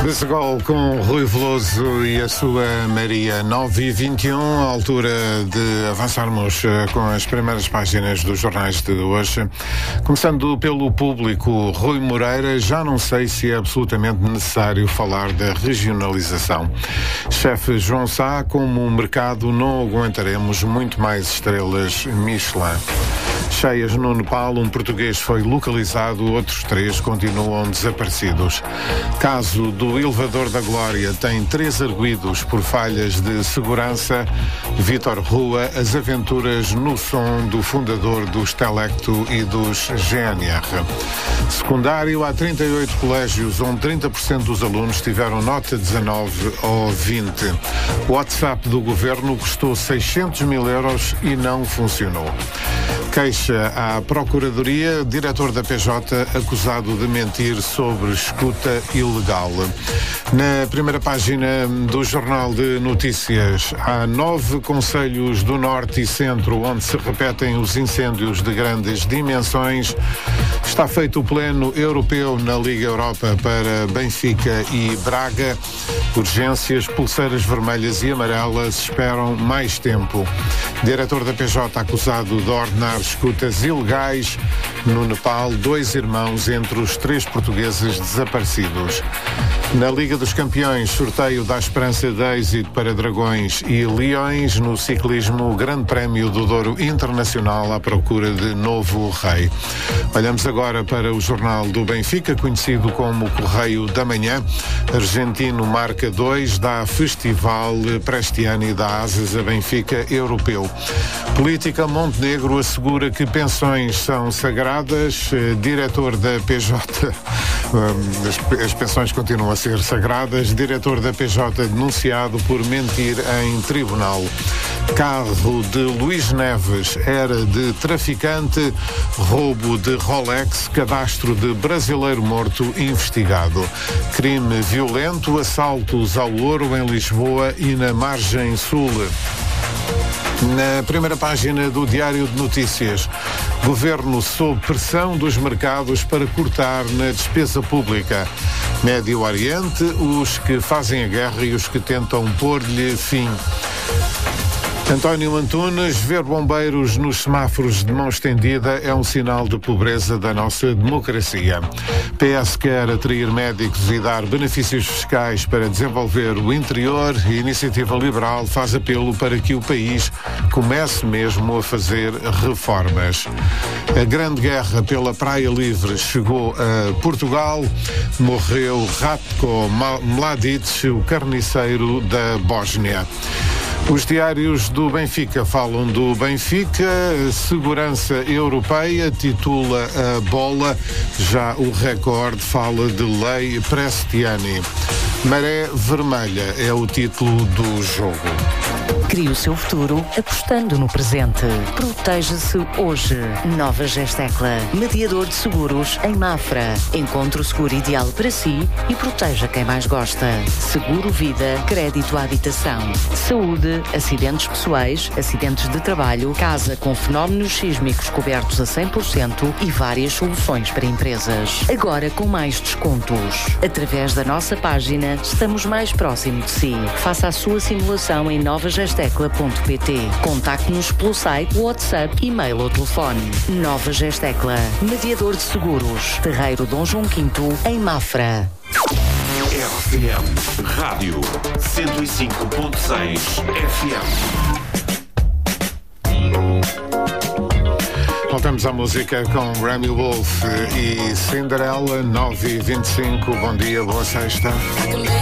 De Segol com Rui Veloso e a sua Maria. 9h21, à altura de avançarmos com as primeiras páginas dos jornais de hoje. Começando pelo Público, Rui Moreira, já não sei se é absolutamente necessário falar da regionalização. Chefe João Sá, como o mercado não aguentaremos muito mais estrelas Michelin. Cheias no Nepal, um português foi localizado, outros 3 continuam desaparecidos. Caso do elevador da Glória tem 3 arguidos por falhas de segurança. Vítor Rua, as aventuras no som do fundador dos Telecto e dos GNR. Secundário, há 38 colégios onde 30% dos alunos tiveram nota 19 ou 20. O WhatsApp do governo custou 600 mil euros e não funcionou. Queixa à Procuradoria, diretor da PJ acusado de mentir sobre escuta ilegal. Na primeira página do Jornal de Notícias, há 9 concelhos do Norte e Centro onde se repetem os incêndios de grandes dimensões. Está feito o pleno europeu na Liga Europa para Benfica e Braga. Urgências, pulseiras vermelhas e amarelas esperam mais tempo. Diretor da PJ acusado de ordenar escutas ilegais no Nepal, 2 irmãos entre os 3 portugueses desaparecidos. Na Liga dos Campeões, sorteio da esperança de êxito para Dragões e Leões. No ciclismo, o Grande Prémio do Douro Internacional à procura de novo rei. Olhamos agora para o Jornal do Benfica, conhecido como Correio da Manhã. Argentino marca 2, dá festival para este ano e dá asas a Benfica europeu. Política, Montenegro assegura que pensões são sagradas. Diretor da PJ, as pensões continuam a ser sagradas. Diretor da PJ denunciado por mentir em tribunal. Carro de Luís Neves era de traficante. Roubo de Rolex, cadastro de brasileiro morto investigado. Crime violento, assaltos ao ouro em Lisboa e na Margem Sul. Na primeira página do Diário de Notícias, governo sob pressão dos mercados para cortar na despesa pública. Médio Oriente, os que fazem a guerra e os que tentam pôr-lhe fim. António Antunes, ver bombeiros nos semáforos de mão estendida é um sinal de pobreza da nossa democracia. PS quer atrair médicos e dar benefícios fiscais para desenvolver o interior. A Iniciativa Liberal faz apelo para que o país comece mesmo a fazer reformas. A grande guerra pela Praia Livre chegou a Portugal. Morreu Ratko Mladic, o carniceiro da Bósnia. Os diários do Benfica falam do Benfica. Segurança Europeia titula a bola. Já o Record fala de lei Prestiani. Maré Vermelha é o título do jogo. Crie o seu futuro apostando no presente. Proteja-se hoje. Nova Gestecla, mediador de seguros em Mafra. Encontre o seguro ideal para si e proteja quem mais gosta. Seguro Vida, crédito à habitação. Saúde, acidentes pessoais, acidentes de trabalho, casa com fenómenos sísmicos cobertos a 100% e várias soluções para empresas. Agora com mais descontos. Através da nossa página, estamos mais próximo de si. Faça a sua simulação em novagestecla.pt. Contacte-nos pelo site, WhatsApp, e-mail ou telefone. Nova Gestecla, mediador de seguros. Terreiro Dom João V, em Mafra. RFM Rádio 105.6 FM. Voltamos à música com Remy Wolf e Cinderella. 9h25. Bom dia, boa sexta.